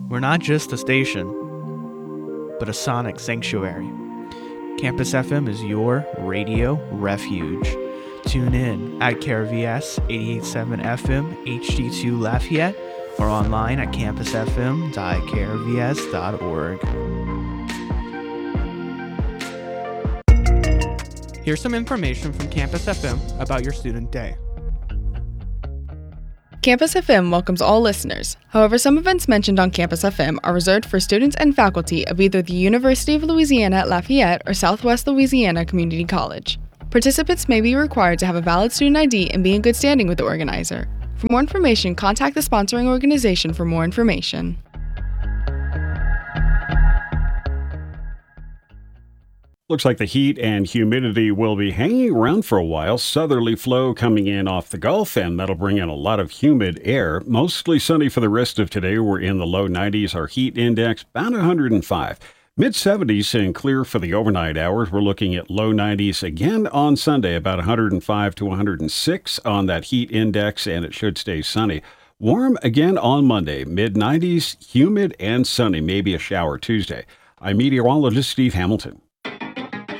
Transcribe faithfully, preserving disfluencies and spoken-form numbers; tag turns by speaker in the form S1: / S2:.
S1: We're not just a station, but a sonic sanctuary. Campus F M is your radio refuge. Tune in at K R V S eighty-eight point seven F M H D two Lafayette or online at campus f m dot k r v s dot org. Here's some information from Campus F M about your student day.
S2: Campus F M welcomes all listeners. However, some events mentioned on Campus F M are reserved for students and faculty of either the University of Louisiana at Lafayette or Southwest Louisiana Community College. Participants may be required to have a valid student I D and be in good standing with the organizer. For more information, contact the sponsoring organization for more information.
S3: Looks like the heat and humidity will be hanging around for a while. Southerly flow coming in off the Gulf, and that'll bring in a lot of humid air. Mostly sunny for the rest of today. We're in the low nineties. Our heat index about one hundred five. mid seventies and clear for the overnight hours. We're looking at low nineties again on Sunday, about one hundred five to one hundred six on that heat index, and it should stay sunny. Warm again on Monday, mid nineties, humid and sunny, maybe a shower Tuesday. I'm meteorologist Steve Hamilton.